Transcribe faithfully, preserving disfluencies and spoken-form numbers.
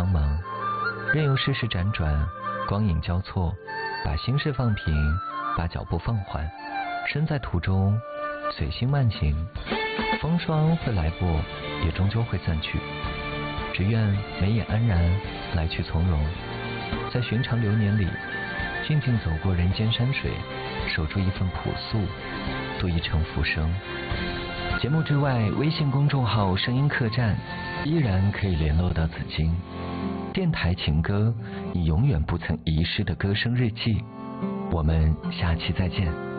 苍茫，任由世事辗转，光影交错，把心事放平，把脚步放缓，身在途中，随心慢行。风霜会来过，也终究会散去。只愿眉眼安然，来去从容，在寻常流年里，静静走过人间山水，守住一份朴素，度一程浮生。节目之外，微信公众号声音客栈依然可以联络到紫金。电台情歌，你永远不曾遗失的歌声日记。我们下期再见。